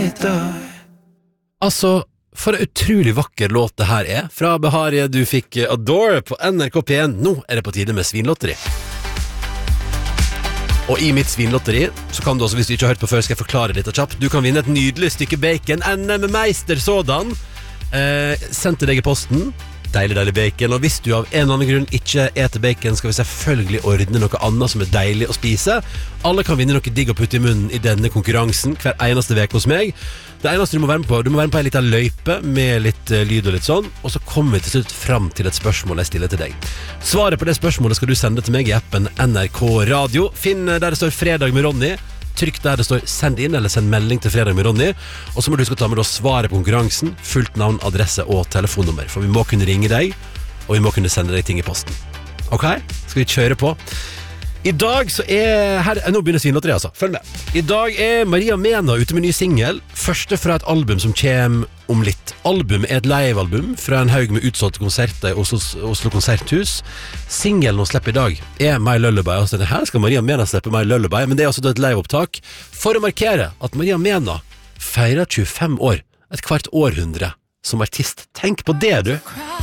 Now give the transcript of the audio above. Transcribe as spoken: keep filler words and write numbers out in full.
Altså, for en utrolig vakker låt det her er. Fra Beharie, du fikk Adore på N R K P én. Nå er det på tide med svinlotteri. Og i mitt svinlotteri, så kan du også, hvis du ikke har hørt på før, skal jeg forklare litt kjapt. Du kan vinne et nydelig stykke bacon, N M Meister sådan. Eh, sendt til deg i posten. Deilig, deilig bacon. Og hvis du av en eller annen grunn ikke eter bacon, skal vi selvfølgelig ordne noe annet som er deilig å spise. Alle kan vinne noe digg å putte i munnen i denne konkurransen hver eneste vek hos meg. Det eneste du må være med på, du må være med på en liten løype med litt uh, lyd og litt sånn, og så kommer vi til slutt fram til et spørsmål jeg stiller til deg. Svaret på det spørsmålet skal du sende til meg i appen N R K Radio. Finn der det står Fredag med Ronny. Trykk der det står send inn, eller send melding til Fredag med Ronny. Og så må du huske å ta med svaret på konkurransen, fullt navn, adresse og telefonnummer. For vi må kunne ringe deg, og vi må kunne sende deg ting i posten. Ok? Skal vi kjøre på? I dag så er her, nå begynner svinlotteri altså, følg med. I dag er Maria Mena ute med ny single. Første fra et album som kommer om litt. Album er et live-album fra en haug med utsolgte konserter i Oslo, Oslo Konserthus. Singelen hun slipper i dag er My Lullaby. Altså, her skal Maria Mena slippe My Lullaby, men det er altså et live-opptak for å markere at Maria Mena feirer tjuefem år, et kvart århundre som artist. Tenk på det, du!